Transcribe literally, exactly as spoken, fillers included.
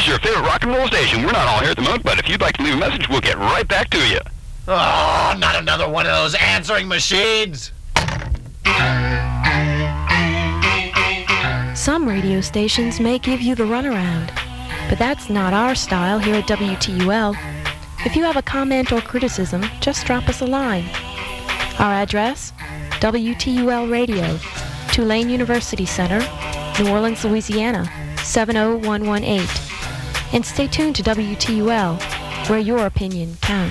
is your favorite rock and roll station. We're not all here at the moment, but if you'd like to leave a message, we'll get right back to you. Oh, not another one of those answering machines. Some radio stations may give you the runaround, but that's not our style here at W T U L. If you have a comment or criticism, just drop us a line. Our address, W T U L Radio, Tulane University Center, New Orleans, Louisiana, seven oh one one eight. And stay tuned to W T U L, where your opinion counts.